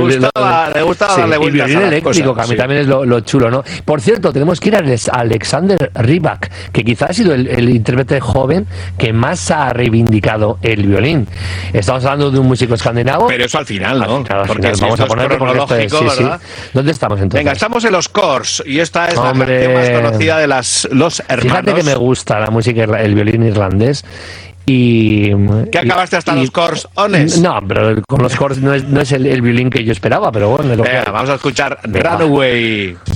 gustaba darle vueltas el violín a las eléctrico, cosas, que a mí también es lo chulo, ¿no? Por cierto, tenemos que ir a Alexander Rybak, que quizás ha sido el intérprete joven que más ha reivindicado el violín. Estamos hablando de un músico escandinavo. Pero eso al final, ¿no? Porque vamos a ponerlo cronológico, ¿verdad? ¿Dónde estamos entonces? Venga, estamos en los Corrs y esta es la canción más conocida de los hermanos. Fíjate que me gusta la música, el violín irlandés. ¿Qué acabaste hasta los Corrs Ones? No, pero con los Corrs no es el violín que yo esperaba, pero bueno. Venga, vamos a escuchar Runaway.